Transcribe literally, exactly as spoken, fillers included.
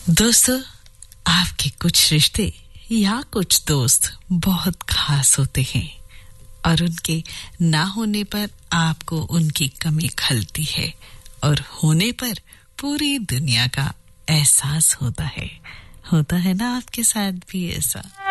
दोस्तों, आपके कुछ रिश्ते या कुछ दोस्त बहुत खास होते हैं और उनके ना होने पर आपको उनकी कमी खलती है और होने पर पूरी दुनिया का एहसास होता है। होता है ना आपके साथ भी ऐसा?